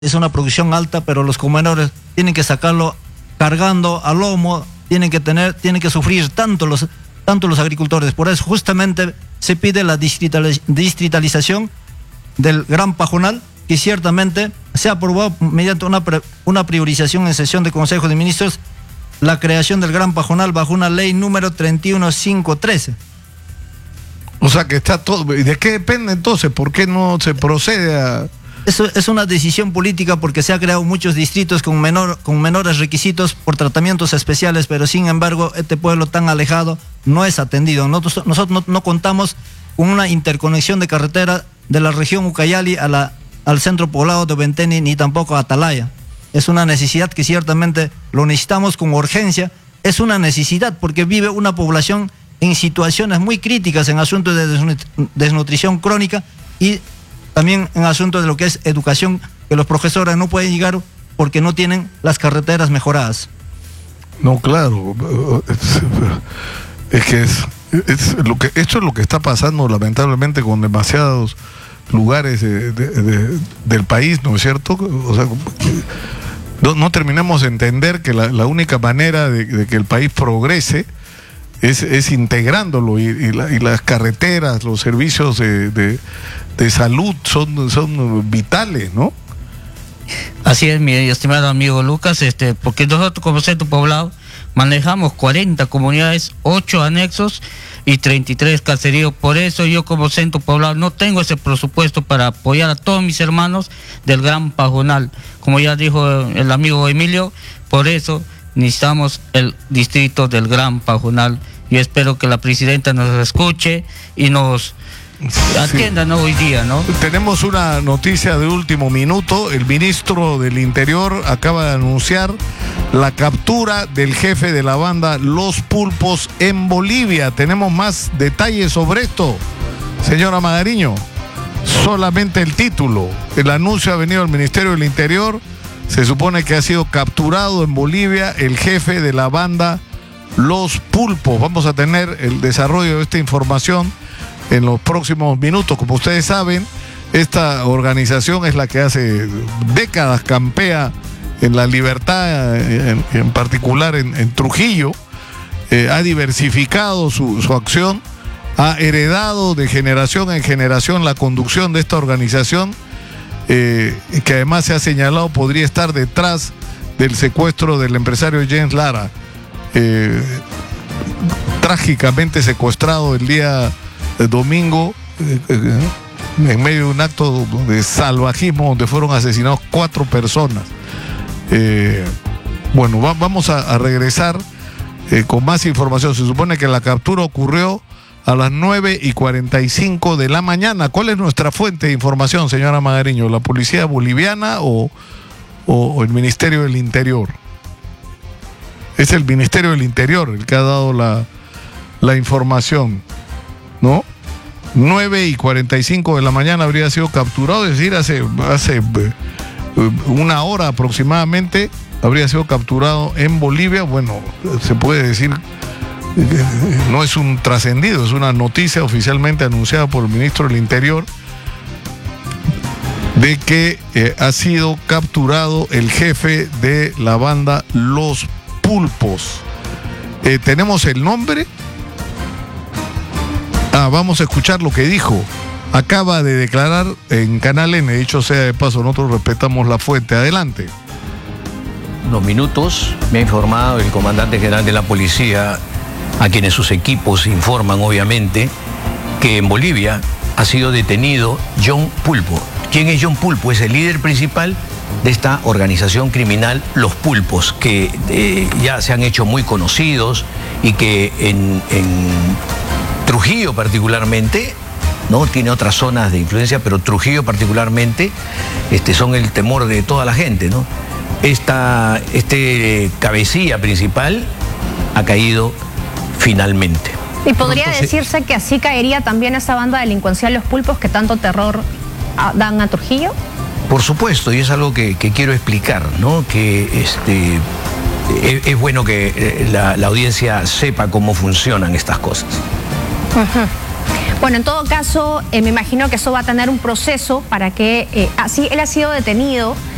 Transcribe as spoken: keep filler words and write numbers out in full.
es una producción alta, pero los comunidades tienen que sacarlo cargando a lomo, tienen que tener, tienen que sufrir tanto los, tanto los agricultores. Por eso justamente se pide la distritalización del Gran Pajonal, que ciertamente se ha aprobado mediante una, una priorización en sesión de Consejo de Ministros, la creación del Gran Pajonal bajo una ley número treinta y uno mil quinientos trece. O sea que está todo. ¿Y de qué depende entonces? ¿Por qué no se procede a...? Eso es una decisión política porque se ha creado muchos distritos con, menor, con menores requisitos por tratamientos especiales, pero sin embargo este pueblo tan alejado no es atendido. Nosotros, nosotros no, no contamos con una interconexión de carretera de la región Ucayali a la, al centro poblado de Venteni, ni tampoco a Atalaya. Es una necesidad que ciertamente lo necesitamos con urgencia. Es una necesidad porque vive una población en situaciones muy críticas en asuntos de desnutrición crónica y también en asuntos de lo que es educación, que los profesores no pueden llegar porque no tienen las carreteras mejoradas. No, claro, es, es que es, es lo que esto es lo que está pasando lamentablemente con demasiados lugares de, de, de, del país, ¿no es cierto? O sea, no, no terminamos de entender que la, la única manera de, de que el país progrese es, es integrándolo y, y, la, y las carreteras, los servicios de, de, de salud son, son vitales, ¿no? Así es, mi estimado amigo Lucas, este, porque nosotros como centro poblado manejamos cuarenta comunidades, ocho anexos y treinta y tres caseríos. Por eso yo como centro poblado no tengo ese presupuesto para apoyar a todos mis hermanos del Gran Pajonal. Como ya dijo el amigo Emilio, por eso necesitamos el distrito del Gran Pajonal. Yo espero que la presidenta nos escuche y nos atienda, sí, ¿no? Hoy día, ¿no? Tenemos una noticia de último minuto. El ministro del Interior acaba de anunciar la captura del jefe de la banda Los Pulpos en Bolivia. Tenemos más detalles sobre esto, señora Magariño. Solamente el título. El anuncio ha venido al Ministerio del Interior. Se supone que ha sido capturado en Bolivia el jefe de la banda Los Pulpos. Vamos a tener el desarrollo de esta información en los próximos minutos. Como ustedes saben, esta organización es la que hace décadas campea en la libertad, en, en particular en, en Trujillo. Eh, ha diversificado su, su acción, ha heredado de generación en generación la conducción de esta organización, eh, que además se ha señalado podría estar detrás del secuestro del empresario James Lara, eh, trágicamente secuestrado el día domingo eh, eh, en medio de un acto de salvajismo donde fueron asesinados cuatro personas. Eh, bueno, va, vamos a, a regresar eh, con más información. Se supone que la captura ocurrió a las nueve y cuarenta y cinco de la mañana. ¿Cuál es nuestra fuente de información, señora Magariño? ¿La policía boliviana o, o, o el Ministerio del Interior? Es el Ministerio del Interior el que ha dado la, la información, ¿no? nueve y cuarenta y cinco de la mañana habría sido capturado, es decir, hace, hace una hora aproximadamente habría sido capturado en Bolivia. Bueno, se puede decir, no es un trascendido, es una noticia oficialmente anunciada por el ministro del Interior de que eh, ha sido capturado el jefe de la banda Los Pulpos. Eh, ¿tenemos el nombre? Ah, vamos a escuchar lo que dijo. Acaba de declarar en Canal N, dicho sea de paso, nosotros respetamos la fuente. Adelante. Unos minutos me ha informado el comandante general de la policía, a quienes sus equipos informan obviamente, que en Bolivia ha sido detenido John Pulpo. ¿Quién es John Pulpo? Es el líder principal de esta organización criminal Los Pulpos, que eh, ya se han hecho muy conocidos y que en, en Trujillo particularmente, ¿no? Tiene otras zonas de influencia, pero Trujillo particularmente este, son el temor de toda la gente, ¿no? Esta, este cabecilla principal ha caído finalmente. ¿Y podría Entonces, decirse que así caería también esa banda delincuencial Los Pulpos que tanto terror a, dan a Trujillo? Por supuesto, y es algo que, que quiero explicar, ¿no? Que este, es, es bueno que la, la audiencia sepa cómo funcionan estas cosas. Uh-huh. Bueno, en todo caso, eh, me imagino que eso va a tener un proceso para que, eh, así él ha sido detenido